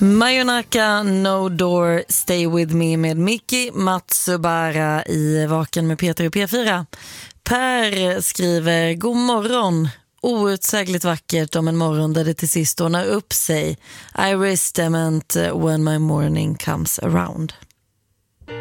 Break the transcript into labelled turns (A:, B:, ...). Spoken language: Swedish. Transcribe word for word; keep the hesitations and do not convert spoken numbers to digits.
A: Mayonaka, No Door, Stay With Me med Miki Matsubara i Vaken med Peter och P fyra. Per skriver: God morgon. Outsägligt vackert om en morgon där det till sist ordnar upp sig. Iris Dement, When My Morning Comes Around.